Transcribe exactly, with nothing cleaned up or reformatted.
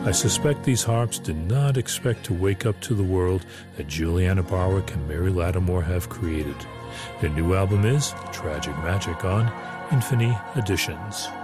I suspect these harps did not expect to wake up to the world that Juliana Barwick and Mary Lattimore have created. Their new album is Tragic Magic on Infinity Editions.